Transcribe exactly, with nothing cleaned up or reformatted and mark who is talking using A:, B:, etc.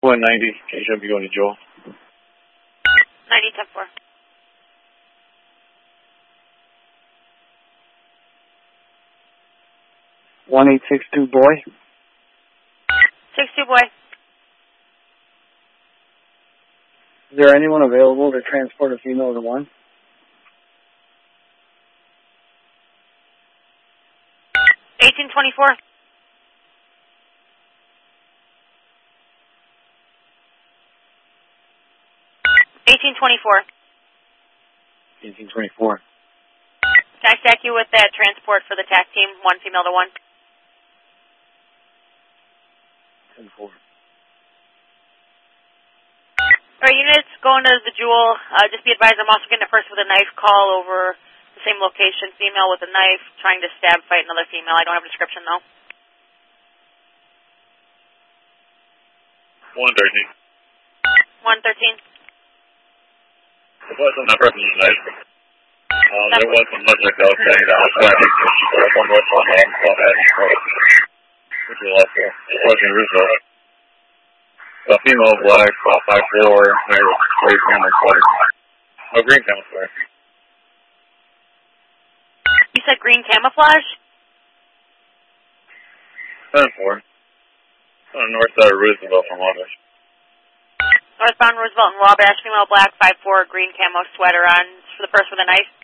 A: one ninety, K W going to Joel.
B: ninety, ten four.
C: one eight six two boy.
B: six two boy.
C: Is there anyone available to transport a female to one?
B: eighteen twenty-four. eighteen twenty-four.
A: eighteen twenty-four.
B: Can I stack you with that transport for the T A C team, one female to one?
A: ten four.
B: All right, units going to the Jewel. Uh, just be advised, I'm also getting a person with a knife call over the same location. Female with a knife trying to stab fight another female. I don't have a description, though.
A: one thirteen.
B: one thirteen.
A: There wasn't a person with a knife. Um, there was some subject that was saying that was trying to get one more phone line, so I had to which was also, it wasn't Roosevelt. A female black, uh, five four, green camouflage. Oh, green camouflage.
B: You said green camouflage?
A: ten four. On the north side of Roosevelt from Wabash.
B: Northbound Roosevelt and Wabash, female black, five four, green camo sweater on. For the person with a knife.